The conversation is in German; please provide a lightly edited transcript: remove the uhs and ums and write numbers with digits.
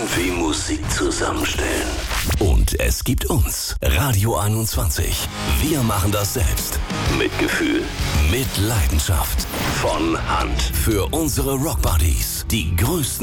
wie Musik zusammenstellen. Und es gibt uns, Radio 21. Wir machen das selbst. Mit Gefühl, mit Leidenschaft. Von Hand. Für unsere Rockbuddies. Die größten